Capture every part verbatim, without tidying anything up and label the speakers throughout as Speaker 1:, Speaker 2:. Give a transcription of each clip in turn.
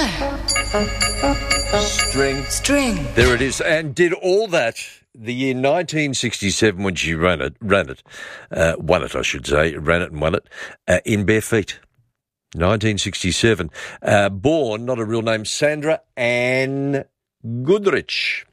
Speaker 1: String.
Speaker 2: String.
Speaker 1: There it is. And did all that the year nineteen sixty-seven when she ran it, ran it, uh, won it, I should say, ran it and won it, uh, in bare feet. nineteen sixty-seven. Uh, born, not a real name, Sandra Ann Goodrich.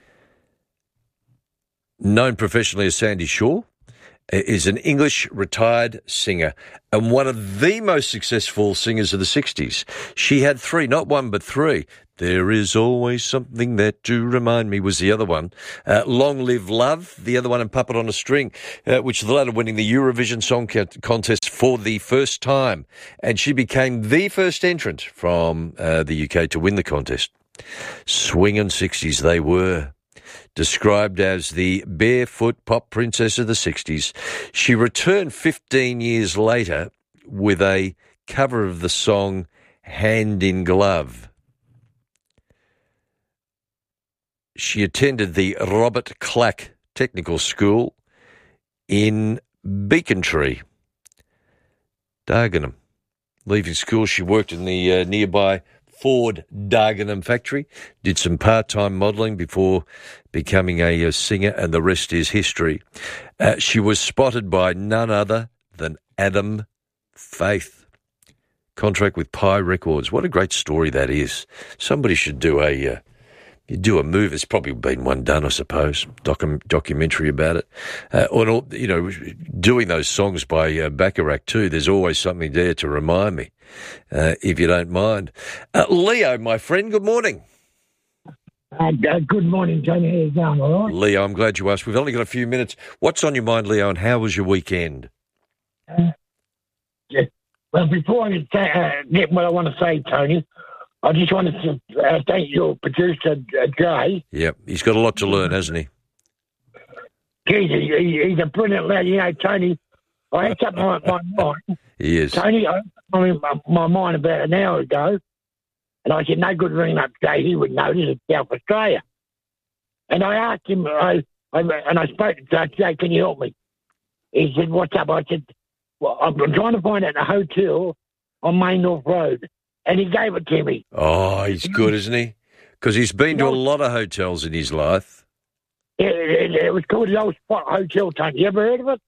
Speaker 1: Known professionally as Sandy Shaw, is an English retired singer and one of the most successful singers of the sixties. She had three, not one but three. There is always something that to remind me was the other one. Uh, Long Live Love, the other one, and Puppet on a String, uh, which the latter winning the Eurovision Song Contest for the first time. And she became the first entrant from uh, the U K to win the contest. Swingin' sixties they were. Described as the barefoot pop princess of the sixties, she returned fifteen years later with a cover of the song Hand in Glove. She attended the Robert Clack Technical School in Beacontree, Dagenham. Leaving school, she worked in the uh, nearby Ford Dagenham factory, did some part-time modelling before becoming a, a singer, and the rest is history. Uh, she was spotted by none other than Adam Faith. Contract with Pie Records. What a great story that is. Somebody should do a uh, do a movie. It's probably been one done, I suppose. Docu- documentary about it. Uh, or, you know, doing those songs by uh, Bacharach too. There's always something there to remind me. Uh, if you don't mind. Uh, Leo, my friend, good morning.
Speaker 3: Uh, good morning, Tony. How you going, all right?
Speaker 1: Leo, I'm glad you asked. We've only got a few minutes. What's on your mind, Leo, and how was your weekend?
Speaker 3: Uh, yeah. Well, before I say, uh, get what I want to say, Tony, I just wanted to uh, thank your producer, uh, Jay.
Speaker 1: Yep, he's got a lot to learn, hasn't he?
Speaker 3: He's a, he's a brilliant lad. You know, Tony, I had something on my mind.
Speaker 1: He is.
Speaker 3: Tony, I I mean, my, my mind about an hour ago, and I said, no good ringing up Jay, he would know this is South Australia. And I asked him, I, I, and I spoke to Jay, Jay, can you help me? He said, what's up? I said, well, I'm trying to find out a hotel on Main North Road, and he gave it to me.
Speaker 1: Oh, he's good, isn't he? Because he's been to a lot of hotels in his life.
Speaker 3: It, it, it was called the Old Spot Hotel, Tony. You ever heard of it?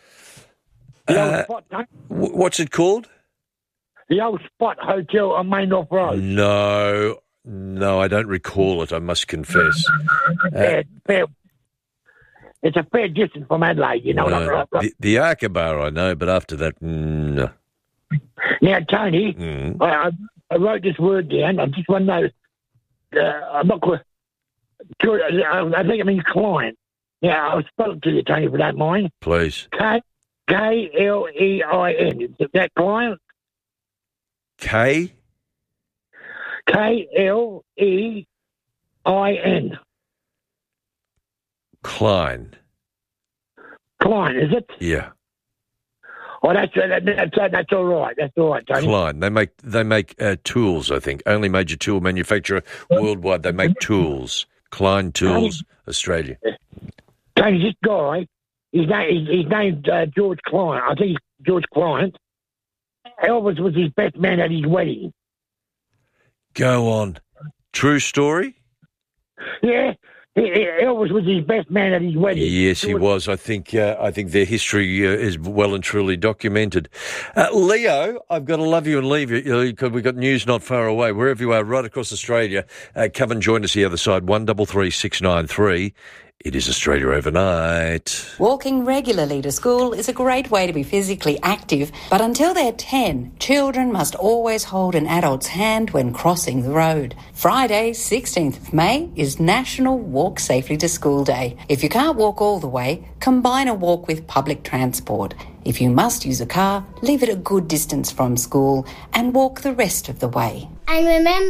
Speaker 3: The
Speaker 1: Uh,
Speaker 3: Old Spot, Tony?
Speaker 1: What's it called?
Speaker 3: The Old Spot Hotel on Main North Road.
Speaker 1: No, no, I don't recall it, I must confess. Uh,
Speaker 3: fair, fair, it's a fair distance from Adelaide, you know.
Speaker 1: no,
Speaker 3: Like, like,
Speaker 1: the, the Arkabar I know, but after that, no.
Speaker 3: Now, Tony,
Speaker 1: Mm.
Speaker 3: I, I wrote this word down. I just want to know, uh, I'm not quite sure, I think I mean client. Now, I'll spell it to you, Tony, if you don't mind.
Speaker 1: Please.
Speaker 3: K K L E I N. Is that client?
Speaker 1: K?
Speaker 3: K L E I N.
Speaker 1: Klein.
Speaker 3: Klein, is it?
Speaker 1: Yeah.
Speaker 3: Oh, that's that, that's that's all right. That's all right, Tony.
Speaker 1: Klein. They make they make uh, tools, I think. Only major tool manufacturer worldwide. They make tools. Klein Tools, Australia.
Speaker 3: Tony, this guy, his name, his, his name's uh, George Klein. I think he's George Klein. Elvis was his best man at his wedding.
Speaker 1: Go on. True story?
Speaker 3: Yeah, he, he, Elvis was his best man at his wedding.
Speaker 1: Yes, he was. I think uh, I think their history uh, is well and truly documented. Uh, Leo, I've got to love you and leave you because we've got news not far away. Wherever you are, right across Australia, uh, come and join us the other side, one three three six nine three. It is Australia Overnight.
Speaker 2: Walking regularly to school is a great way to be physically active, but until they're ten, children must always hold an adult's hand when crossing the road. Friday, sixteenth of May, is National Walk Safely to School Day. If you can't walk all the way, combine a walk with public transport. If you must use a car, leave it a good distance from school and walk the rest of the way.
Speaker 4: And remember,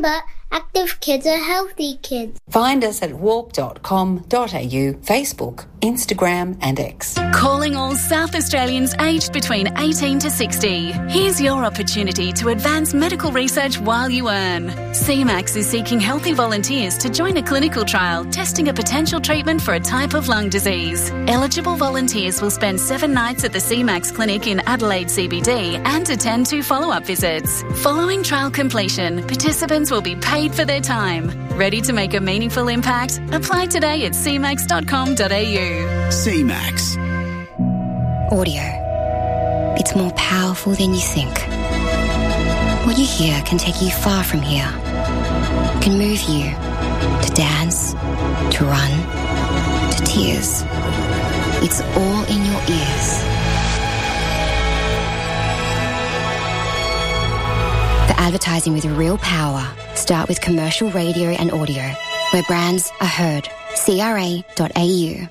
Speaker 4: Active kids are healthy kids.
Speaker 2: Find us at warp dot com dot a u, Facebook, Instagram and X.
Speaker 5: Calling all South Australians aged between eighteen to sixty. Here's your opportunity to advance medical research while you earn. C MAX is seeking healthy volunteers to join a clinical trial testing a potential treatment for a type of lung disease. Eligible volunteers will spend seven nights at the C MAX clinic in Adelaide C B D and attend two follow-up visits. Following trial completion, participants will be paid for their time. Ready to make a meaningful impact? Apply today at c max dot com dot a u.
Speaker 6: C MAX.
Speaker 7: Audio. It's more powerful than you think. What you hear can take you far from here. Can move you to dance, to run, to tears. It's all in your ears. The advertising with real power. Start with commercial radio and audio, where brands are heard. c r a dot a u.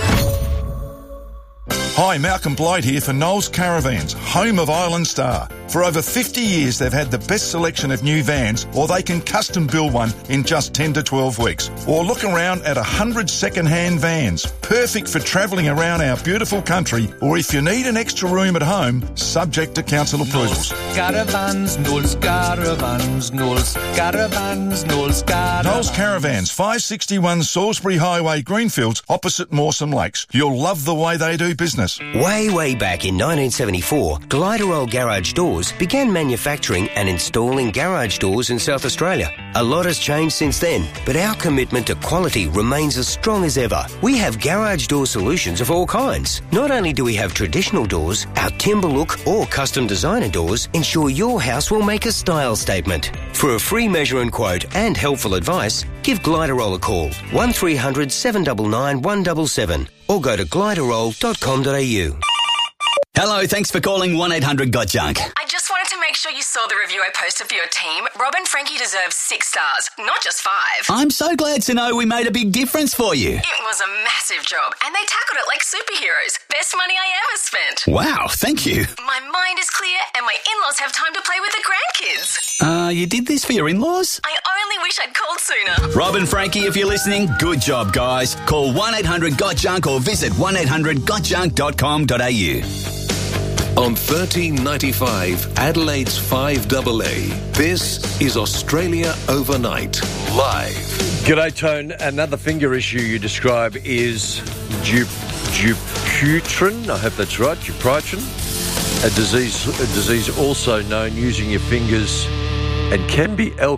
Speaker 8: Hi, Malcolm Blight here for Knowles Caravans, home of Island Star. For over fifty years, they've had the best selection of new vans, or they can custom build one in just ten to twelve weeks. Or look around at one hundred second-hand vans, perfect for travelling around our beautiful country, or if you need an extra room at home, subject to council approvals.
Speaker 9: Knowles Caravans, Knowles Caravans, Knowles Caravans, Knowles Caravans.
Speaker 8: Knowles Caravans, five sixty-one Salisbury Highway, Greenfields, opposite Mawson Lakes. You'll love the way they do business.
Speaker 10: Way, way back in nineteen seventy-four, Gliderol Garage Doors began manufacturing and installing garage doors in South Australia. A lot has changed since then, but our commitment to quality remains as strong as ever. We have garage door solutions of all kinds. Not only do we have traditional doors, our timber look or custom designer doors ensure your house will make a style statement. For a free measure and quote and helpful advice, give Gliderol a call, one three hundred, seven nine nine, one seven seven, or go to gliderol dot com dot a u.
Speaker 6: Hello, thanks for calling one eight hundred got junk.
Speaker 11: I just wanted to make sure you saw the review I posted for your team. Rob and Frankie deserve six stars, not just five.
Speaker 6: I'm so glad to know we made a big difference for you.
Speaker 11: It was a massive job, and they tackled it like superheroes. Best money I ever spent.
Speaker 6: Wow, thank you.
Speaker 11: My mind is clear, and my in-laws have time to play with the grandkids.
Speaker 6: Uh, you did this for your in-laws?
Speaker 11: I only wish I'd called sooner.
Speaker 6: Rob and Frankie, if you're listening, good job, guys. Call one eight hundred got junk or visit one eight hundred got junk dot com dot a u.
Speaker 12: On thirteen ninety-five, Adelaide's five A A, this is Australia Overnight, live.
Speaker 1: G'day, Tone. Another finger issue you describe is du- Dupuytren. I hope that's right, Dupuytren. A disease, a disease also known using your fingers and can be alcohol.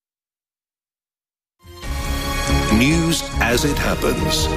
Speaker 12: News as it happens.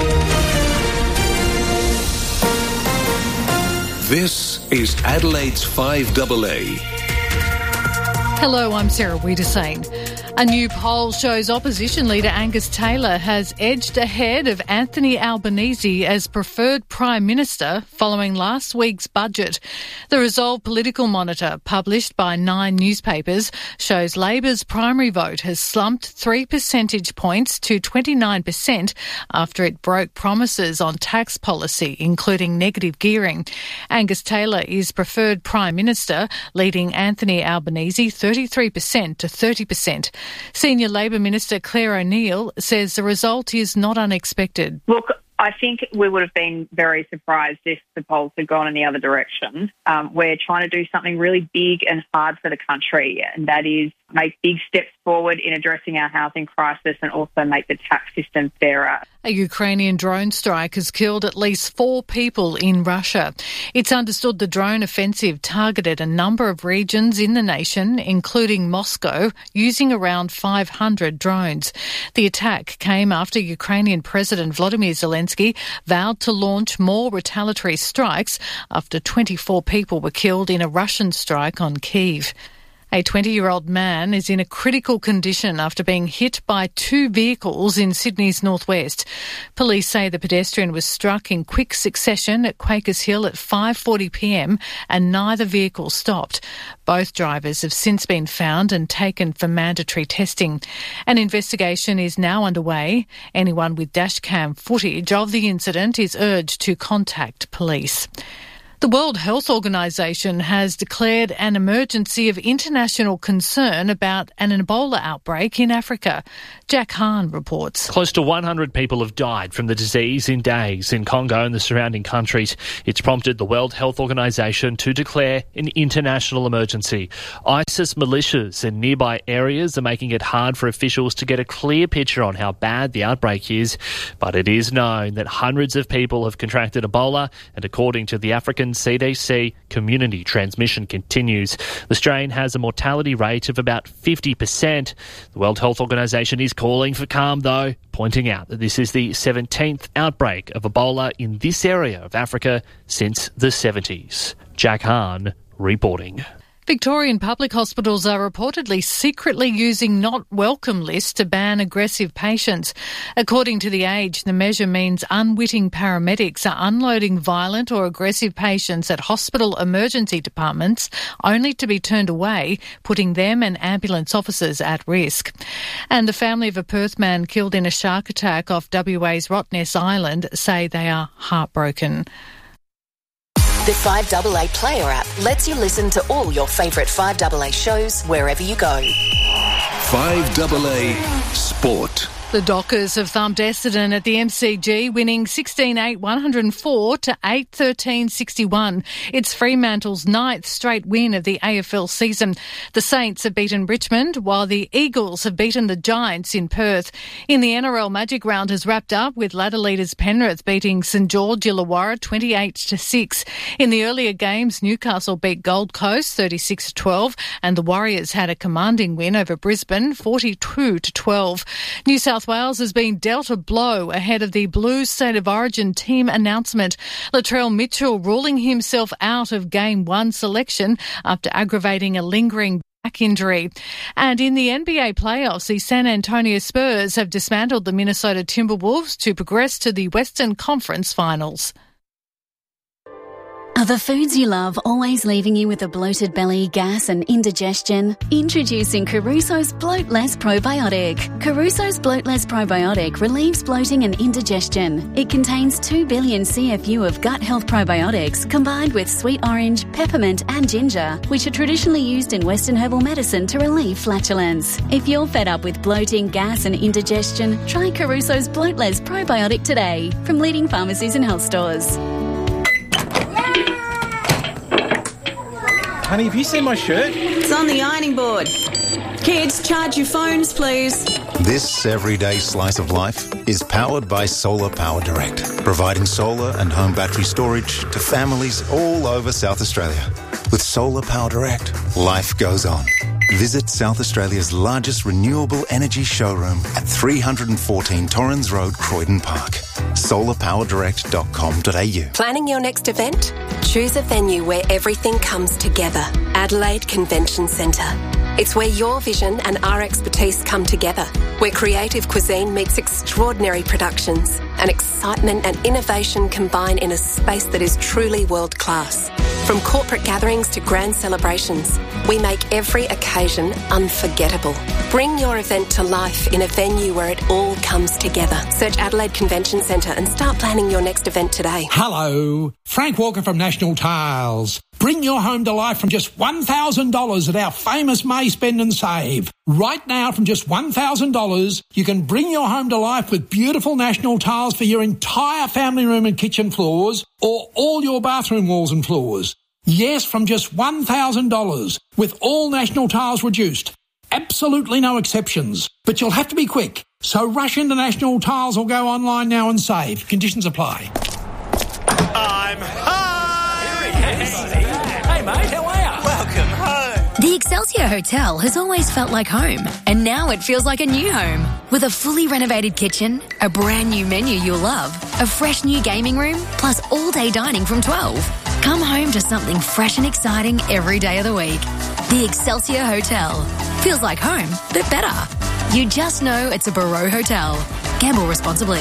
Speaker 12: This is Adelaide's five A A.
Speaker 13: Hello, I'm Sarah Wiedersane. A new poll shows opposition leader Angus Taylor has edged ahead of Anthony Albanese as preferred Prime Minister following last week's budget. The Resolve Political Monitor, published by nine newspapers, shows Labor's primary vote has slumped three percentage points to twenty-nine percent after it broke promises on tax policy, including negative gearing. Angus Taylor is preferred Prime Minister, leading Anthony Albanese thirty-three percent to thirty percent. Senior Labor Minister Claire O'Neill says the result is not unexpected.
Speaker 14: Look, I think we would have been very surprised if the polls had gone in the other direction. Um, we're trying to do something really big and hard for the country, and that is make big steps forward in addressing our housing crisis and also make the tax system fairer.
Speaker 13: A Ukrainian drone strike has killed at least four people in Russia. It's understood the drone offensive targeted a number of regions in the nation, including Moscow, using around five hundred drones. The attack came after Ukrainian President Volodymyr Zelensky vowed to launch more retaliatory strikes after twenty-four people were killed in a Russian strike on Kyiv. A twenty-year-old man is in a critical condition after being hit by two vehicles in Sydney's northwest. Police say the pedestrian was struck in quick succession at Quakers Hill at five forty p m and neither vehicle stopped. Both drivers have since been found and taken for mandatory testing. An investigation is now underway. Anyone with dashcam footage of the incident is urged to contact police. The World Health Organization has declared an emergency of international concern about an Ebola outbreak in Africa. Jack Hahn reports.
Speaker 15: Close to one hundred people have died from the disease in days in Congo and the surrounding countries. It's prompted the World Health Organization to declare an international emergency. ISIS militias in nearby areas are making it hard for officials to get a clear picture on how bad the outbreak is, but it is known that hundreds of people have contracted Ebola, and according to the African C D C, community transmission continues. The strain has a mortality rate of about fifty percent. The World Health Organization is calling for calm, though, pointing out that this is the seventeenth outbreak of Ebola in this area of Africa since the seventies. Jack Hahn reporting.
Speaker 13: Victorian public hospitals are reportedly secretly using not welcome lists to ban aggressive patients. According to The Age, the measure means unwitting paramedics are unloading violent or aggressive patients at hospital emergency departments only to be turned away, putting them and ambulance officers at risk. And the family of a Perth man killed in a shark attack off W A's Rottnest Island say they are heartbroken.
Speaker 11: The five A A Player app lets you listen to all your favourite five A A shows wherever you go.
Speaker 12: five A A Sport.
Speaker 13: The Dockers have thumped Essendon at the M C G, winning sixteen eight one oh four to eight thirteen sixty-one. It's Fremantle's ninth straight win of the A F L season. The Saints have beaten Richmond, while the Eagles have beaten the Giants in Perth. In the N R L Magic Round has wrapped up with ladder leaders Penrith beating St George Illawarra twenty-eight to six. In the earlier games, Newcastle beat Gold Coast thirty-six to twelve, and the Warriors had a commanding win over Brisbane forty-two to twelve. New South Wales has been dealt a blow ahead of the Blues State of Origin team announcement. Latrell Mitchell ruling himself out of Game one selection after aggravating a lingering back injury. And in the N B A playoffs, the San Antonio Spurs have dismantled the Minnesota Timberwolves to progress to the Western Conference Finals.
Speaker 5: Are the foods you love always leaving you with a bloated belly, gas and indigestion? Introducing Caruso's Bloat Less Probiotic. Caruso's Bloat Less Probiotic relieves bloating and indigestion. It contains two billion C F U of gut health probiotics combined with sweet orange, peppermint and ginger, which are traditionally used in Western herbal medicine to relieve flatulence. If you're fed up with bloating, gas and indigestion, try Caruso's Bloat Less Probiotic today from leading pharmacies and health stores.
Speaker 16: Honey, have you seen my shirt?
Speaker 17: It's on the ironing board. Kids, charge your phones, please.
Speaker 18: This everyday slice of life is powered by Solar Power Direct, providing solar and home battery storage to families all over South Australia. With Solar Power Direct, life goes on. Visit South Australia's largest renewable energy showroom at three fourteen Torrens Road, Croydon Park. solar power direct dot com dot a u.
Speaker 11: Planning your next event? Choose a venue where everything comes together. Adelaide Convention Centre. It's where your vision and our expertise come together, where creative cuisine meets extraordinary productions and excitement and innovation combine in a space that is truly world-class. From corporate gatherings to grand celebrations, we make every occasion unforgettable. Bring your event to life in a venue where it all comes together. Search Adelaide Convention Centre and start planning your next event today.
Speaker 19: Hello, Frank Walker from National Tiles. Bring your home to life from just one thousand dollars at our famous May Spend and Save. Right now, from just one thousand dollars, you can bring your home to life with beautiful National Tiles for your entire family room and kitchen floors or all your bathroom walls and floors. Yes, from just one thousand dollars, with all National Tiles reduced. Absolutely no exceptions. But you'll have to be quick. So rush into National Tiles or go online now and save. Conditions apply.
Speaker 20: I'm home! Hey, mate, how are you? Welcome home.
Speaker 21: The Excelsior Hotel has always felt like home, and now it feels like a new home. With a fully renovated kitchen, a brand new menu you'll love, a fresh new gaming room, plus all-day dining from twelve. Come home to something fresh and exciting every day of the week. The Excelsior Hotel. Feels like home, but better. You just know it's a Barreau Hotel. Gamble responsibly.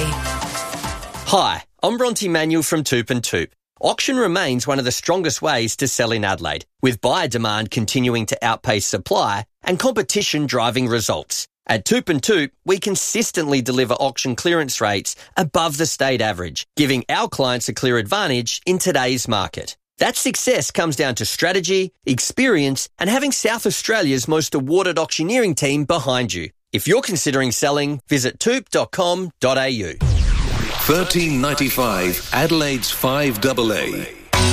Speaker 22: Hi, I'm Bronte Manuel from Toop and Toop. Auction remains one of the strongest ways to sell in Adelaide, with buyer demand continuing to outpace supply and competition driving results. At Toop and Toop, we consistently deliver auction clearance rates above the state average, giving our clients a clear advantage in today's market. That success comes down to strategy, experience, and having South Australia's most awarded auctioneering team behind you. If you're considering selling, visit toop dot com dot a u.
Speaker 12: thirteen ninety-five Adelaide's five double A.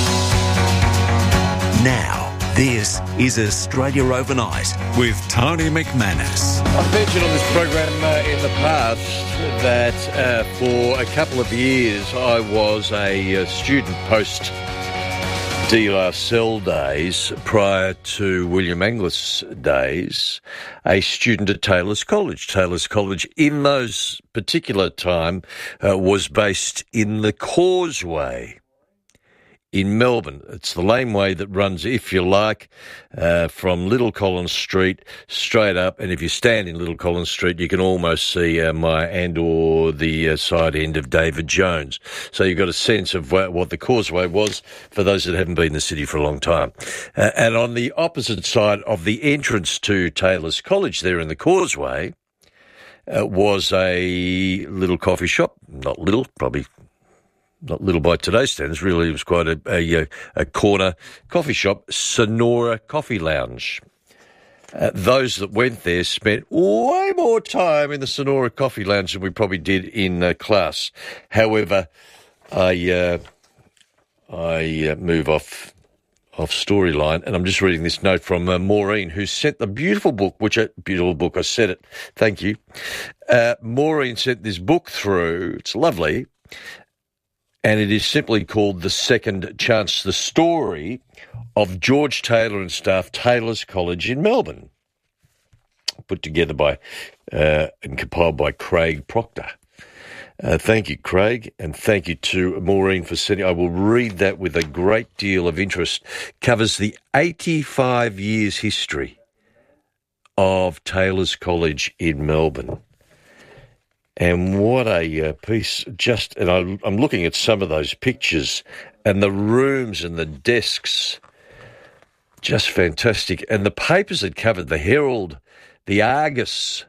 Speaker 3: Now, this is Australia Overnight with Tony McManus.
Speaker 1: I've mentioned on this program uh, in the past that uh, for a couple of years I was a uh, student post De La Salle days, prior to William Angliss days, a student at Taylor's College. Taylor's College in those particular time uh, was based in the Causeway in Melbourne. It's the laneway that runs, if you like, uh, from Little Collins Street straight up. And if you stand in Little Collins Street, you can almost see uh, my and or the uh, side end of David Jones. So you've got a sense of wh- what the Causeway was for those that haven't been in the city for a long time. Uh, and on the opposite side of the entrance to Taylor's College there in the Causeway uh, was a little coffee shop. Not little, probably not little by today's standards, really. It was quite a, a, a corner coffee shop, Sonora Coffee Lounge. Uh, those that went there spent way more time in the Sonora Coffee Lounge than we probably did in uh, class. However, I uh, I uh, move off off storyline, and I'm just reading this note from uh, Maureen, who sent the beautiful book, which a beautiful book. I said it. Thank you. Uh, Maureen sent this book through. It's lovely. And it is simply called The Second Chance, the story of George Taylor and staff, Taylor's College in Melbourne, put together by uh, and compiled by Craig Proctor. Uh, thank you, Craig, and thank you to Maureen for sending. I will read that with a great deal of interest. Covers the eighty-five years history of Taylor's College in Melbourne. And what a uh, piece, just, and I, I'm looking at some of those pictures and the rooms and the desks, just fantastic. And the papers that covered, the Herald, the Argus,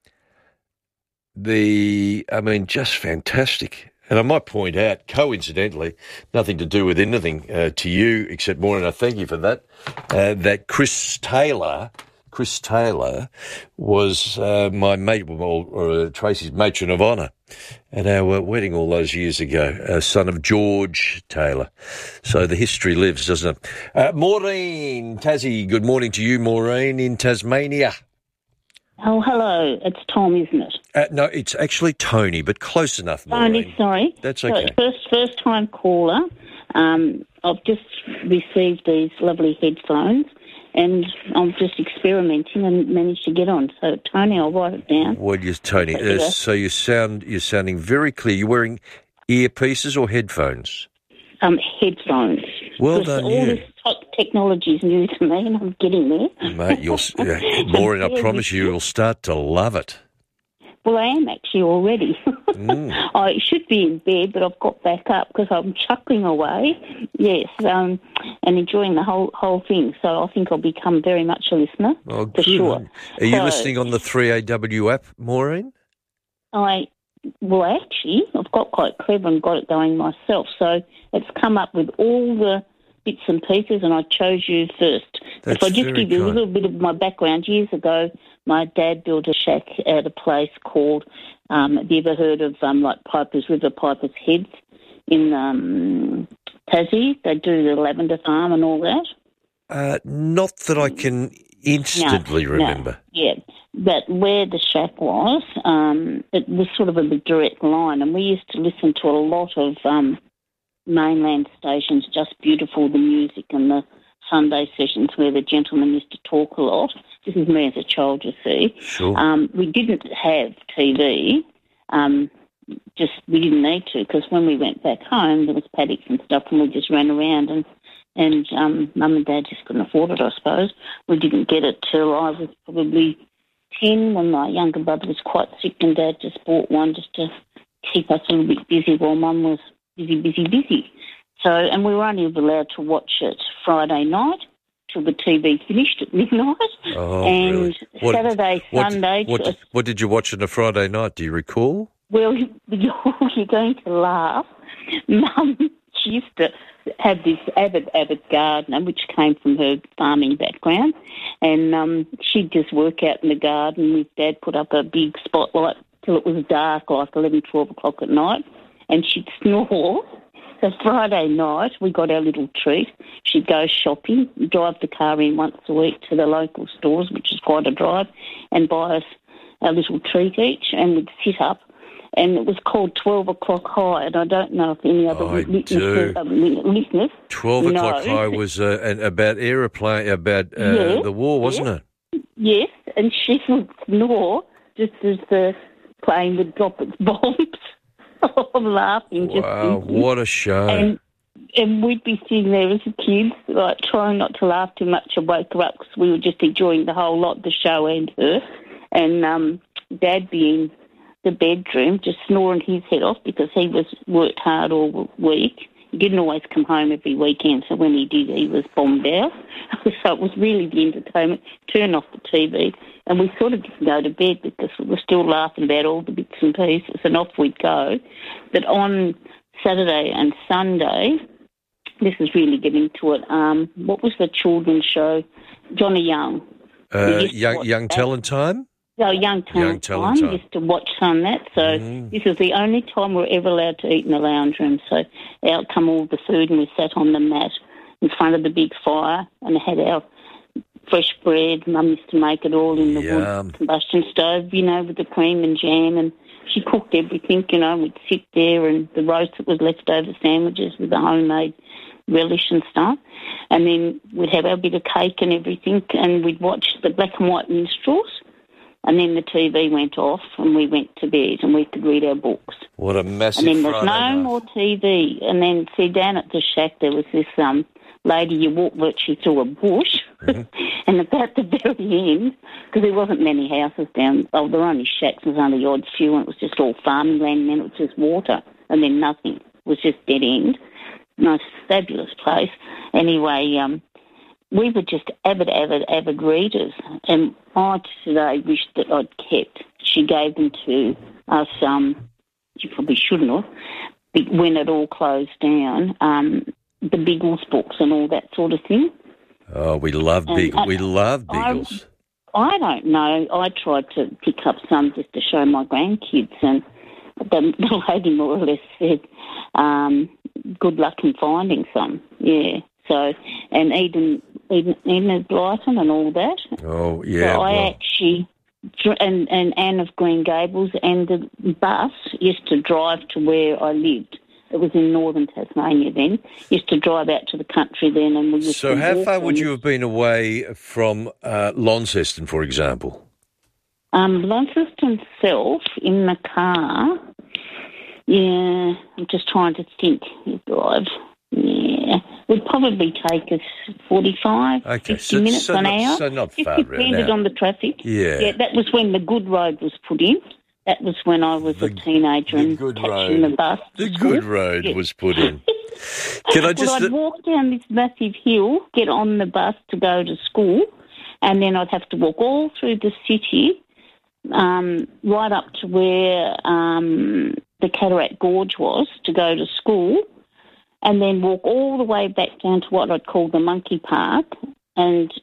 Speaker 1: the, I mean, just fantastic. And I might point out, coincidentally, nothing to do with anything uh, to you, except more, and I thank you for that, uh, that Chris Taylor... Chris Taylor was uh, my mate, or, or uh, Tracy's matron of honour at our uh, wedding all those years ago, uh, son of George Taylor. So the history lives, doesn't it? Uh, Maureen, Tassie, good morning to you, Maureen, in Tasmania.
Speaker 16: Oh, hello. It's Tom, isn't it?
Speaker 1: Uh, no, it's actually Tony, but close enough, Maureen.
Speaker 16: Tony, sorry.
Speaker 1: That's okay.
Speaker 16: So first, first-time caller. Um, I've just received these lovely headphones, and I'm just experimenting and managed to get on. So, Tony, I'll write it down.
Speaker 1: Well, yes, Tony. Uh, so you sound you're sounding very clear. You're wearing earpieces or headphones?
Speaker 16: Um, headphones.
Speaker 1: Well done,
Speaker 16: all
Speaker 1: you.
Speaker 16: this technology is new to me, and I'm getting there.
Speaker 1: Mate, you'll, uh, Maureen, I promise you, you'll start to love it.
Speaker 16: Well, I am actually already. Mm. I should be in bed, but I've got back up because I'm chuckling away, yes, um, and enjoying the whole whole thing. So I think I'll become very much a listener,
Speaker 1: oh,
Speaker 16: for
Speaker 1: good.
Speaker 16: sure.
Speaker 1: Are you
Speaker 16: so,
Speaker 1: listening on the three A W app, Maureen?
Speaker 16: I, well, actually, I've got quite clever and got it going myself. So it's come up with all the bits and pieces, and I chose you first.
Speaker 1: That's
Speaker 16: if I just
Speaker 1: very
Speaker 16: give you
Speaker 1: kind.
Speaker 16: a little bit of my background, years ago, my dad built a shack at a place called, um, have you ever heard of um, like Piper's River, Piper's Heads in um, Tassie? They do the lavender farm and all that.
Speaker 1: Uh, not that I can instantly
Speaker 16: no,
Speaker 1: remember.
Speaker 16: No, yeah, but where the shack was, um, it was sort of a direct line, and we used to listen to a lot of um, mainland stations, just beautiful, the music and the Sunday sessions where the gentleman used to talk a lot. This is me as a child, you see.
Speaker 1: Sure.
Speaker 16: Um, we didn't have T V. Um, just we didn't need to, because when we went back home, there was paddocks and stuff, and we just ran around, and and um, Mum and Dad just couldn't afford it, I suppose. We didn't get it till I was probably ten, when my younger brother was quite sick, and Dad just bought one just to keep us a little bit busy while Mum was busy, busy, busy. So, and we were only allowed to watch it Friday night till the T V finished at midnight.
Speaker 1: Oh,
Speaker 16: and
Speaker 1: really? What,
Speaker 16: Saturday,
Speaker 1: what,
Speaker 16: Sunday.
Speaker 1: What, what, what did you watch on a Friday night? Do you recall?
Speaker 16: Well, you're going to laugh. Mum she used to have this avid, avid gardener, which came from her farming background, and um, she'd just work out in the garden with Dad, put up a big spotlight till it was dark, like eleven, twelve o'clock at night, and she'd snore. So Friday night, we got our little treat. She'd go shopping, drive the car in once a week to the local stores, which is quite a drive, and buy us our little treat each, and we'd sit up. And it was called twelve o'clock High, and I don't know if any other
Speaker 1: I
Speaker 16: listeners,
Speaker 1: do.
Speaker 16: uh, listeners
Speaker 1: twelve o'clock
Speaker 16: know.
Speaker 1: High was uh, an, about aeroplane, about uh,
Speaker 16: Yes,
Speaker 1: the war, wasn't
Speaker 16: yes.
Speaker 1: it?
Speaker 16: Yes, and she would snore just as the plane would drop its bombs. I'm laughing. Just
Speaker 1: Wow,
Speaker 16: thinking.
Speaker 1: what a show.
Speaker 16: And, and we'd be sitting there as kids, like trying not to laugh too much and wake her up because we were just enjoying the whole lot, the show and her. And um, Dad being the bedroom, just snoring his head off because he was worked hard all week. He didn't always come home every weekend, so when he did, he was bombed out. So it was really the entertainment. Turn off the T V, and we sort of didn't go to bed because we were still laughing about all the bits and pieces, and off we'd go. But on Saturday and Sunday, this is really getting to it, um, what was the children's show? Johnny Young.
Speaker 1: Uh, young young talent time?
Speaker 16: So young talent,
Speaker 1: Young talent
Speaker 16: time,
Speaker 1: time.
Speaker 16: used to watch on that. So
Speaker 1: Mm.
Speaker 16: this is the only time we're ever allowed to eat in the lounge room. So out come all the food, and we sat on the mat in front of the big fire and had our fresh bread. Mum used to make it all in the
Speaker 1: Yum.
Speaker 16: wood combustion stove, you know, with the cream and jam, and she cooked everything, you know. We'd sit there, and the roast that was left over sandwiches with the homemade relish and stuff, and then we'd have our bit of cake and everything, and we'd watch the black and white minstrels. And then the T V went off and we went to bed and we could read our books.
Speaker 1: What a massive
Speaker 16: And then there's
Speaker 1: Friday
Speaker 16: no
Speaker 1: night.
Speaker 16: more T V. And then, see, down at the shack there was this um, lady, you walked virtually through a bush,
Speaker 1: Mm-hmm.
Speaker 16: and about the very end, because there wasn't many houses down, oh, there were only shacks, there was only the odd few, and it was just all farming land, and then it was just water, and then nothing. It was just dead end. Nice, fabulous place. Anyway, um, we were just avid, avid, avid readers, and I today wished that I'd kept. She gave them to us, um, she probably shouldn't have, but when it all closed down, um, the Biggles books and all that sort of thing.
Speaker 1: Oh, we love
Speaker 16: And,
Speaker 1: Beagle.
Speaker 16: uh,
Speaker 1: we love
Speaker 16: I-
Speaker 1: Beagles.
Speaker 16: I don't know. I tried to pick up some just to show my grandkids, and the, the lady more or less said, um, good luck in finding some. Yeah. So, and Eden, Eden, Eden Blyton and all that.
Speaker 1: Oh, yeah.
Speaker 16: So I
Speaker 1: well,
Speaker 16: actually, and, and Anne of Green Gables, and the bus used to drive to where I lived. It was in northern Tasmania then. Used to drive out to the country then, and we used
Speaker 1: so
Speaker 16: to
Speaker 1: how
Speaker 16: walk
Speaker 1: far would
Speaker 16: and-
Speaker 1: you have been away from uh, Launceston, for example?
Speaker 16: Um, Launceston itself in the car. Yeah, I'm just trying to think. You drive. Yeah, would probably take us forty-five,
Speaker 1: Okay,
Speaker 16: fifty
Speaker 1: so-
Speaker 16: minutes
Speaker 1: so
Speaker 16: an
Speaker 1: not-
Speaker 16: hour.
Speaker 1: so not
Speaker 16: Just
Speaker 1: far
Speaker 16: depended
Speaker 1: around.
Speaker 16: on the traffic.
Speaker 1: Yeah.
Speaker 16: yeah, that was when the good road was put in. That was when I was a teenager and catching the bus.
Speaker 1: The
Speaker 16: to school.
Speaker 1: good road
Speaker 16: Yeah.
Speaker 1: was put in. Can I just...
Speaker 16: Well, I'd walk down this massive hill, get on the bus to go to school, and then I'd have to walk all through the city, um, right up to where um, the Cataract Gorge was to go to school, and then walk all the way back down to what I'd call the Monkey Park, and